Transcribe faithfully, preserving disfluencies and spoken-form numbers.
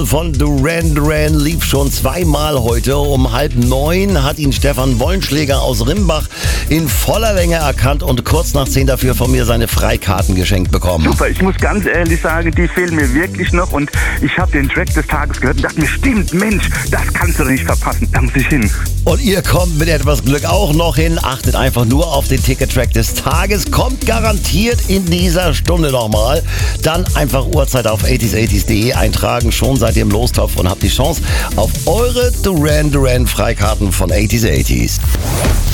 Von Duran Duran lief schon zweimal heute. Um halb neun hat ihn Stefan Wollenschläger aus Rimbach in voller Länge erkannt und kurz nach zehn dafür von mir seine Freikarten geschenkt bekommen. Super, ich muss ganz ehrlich sagen, die fehlen mir wirklich noch und ich habe den Track des Tages gehört und dachte mir, stimmt, Mensch, das kannst du doch nicht verpassen, da muss ich hin. Und ihr kommt mit etwas Glück auch noch hin. Achtet einfach nur auf den Ticket-Track des Tages. Kommt garantiert in dieser Stunde nochmal. Dann einfach Uhrzeit auf achtziger achtzig punkt de eintragen. Schon seid ihr im Lostopf und habt die Chance auf eure Duran Duran Freikarten von achtziger achtzig.